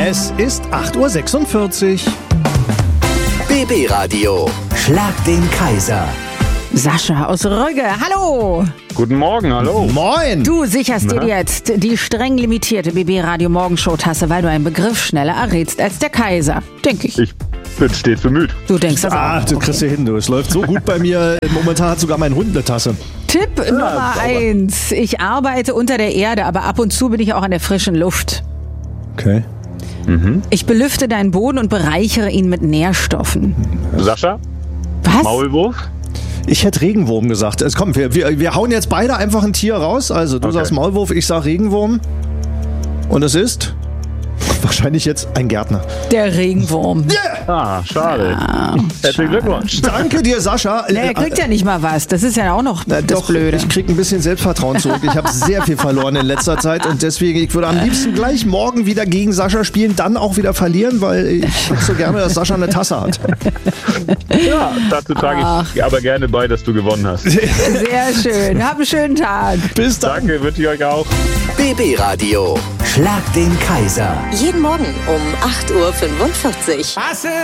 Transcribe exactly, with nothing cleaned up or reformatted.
Es ist acht Uhr sechsundvierzig. B B Radio. Schlag den Kaiser. Sascha aus Rögge, hallo! Guten Morgen, hallo. Moin! Du sicherst dir Na? jetzt die streng limitierte B B Radio Morgenshow-Tasse, weil du einen Begriff schneller errätst als der Kaiser. Denke ich. Ich bin stets bemüht. Du denkst das Ah, auch. du kriegst hier hin, du. Es läuft so gut bei mir. Momentan hat sogar mein Hund eine Tasse. Tipp Nummer sauber. eins. Ich arbeite unter der Erde, aber ab und zu bin ich auch an der frischen Luft. Okay. Ich belüfte deinen Boden und bereichere ihn mit Nährstoffen. Sascha, Was? Maulwurf? Ich hätte Regenwurm gesagt. Es kommt, wir, wir, wir hauen jetzt beide einfach ein Tier raus. Also du Okay. sagst Maulwurf, ich sag Regenwurm. Und es ist wahrscheinlich jetzt ein Gärtner. Der Regenwurm. Ah, schade. Herzlichen Glückwunsch. Danke dir, Sascha. Nee, er kriegt ja nicht mal was. Das ist ja auch noch Na, das doch, Blöde. ich krieg ein bisschen Selbstvertrauen zurück. Ich habe sehr viel verloren in letzter Zeit und deswegen, ich würde am liebsten gleich morgen wieder gegen Sascha spielen, dann auch wieder verlieren, weil ich hätte so gerne, dass Sascha eine Tasse hat. Ja, dazu trage ich aber gerne bei, dass du gewonnen hast. Sehr schön. Hab einen schönen Tag. Bis dann. Danke, wünsche ich euch auch. B B Radio. Schlag den Kaiser. Jeden Morgen um acht Uhr fünfundvierzig.